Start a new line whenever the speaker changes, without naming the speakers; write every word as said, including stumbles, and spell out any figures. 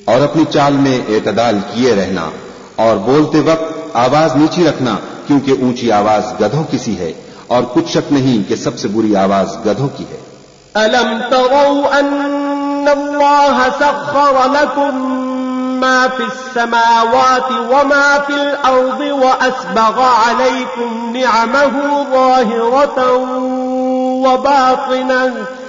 और अपनी चाल में एतदाल किए रहना और बोलते वक्त आवाज नीची रखना, क्योंकि ऊंची आवाज गधों की सी है और कुछ शक नहीं कि सबसे बुरी आवाज गधों की है।
अलम तरौ अन्नल्लाह सख्खर लकुम मा फिस समावाति व मा फिल अर्दि व अस्बग़ अलैकुम निअमहु ज़ाहिरतन व बातिनन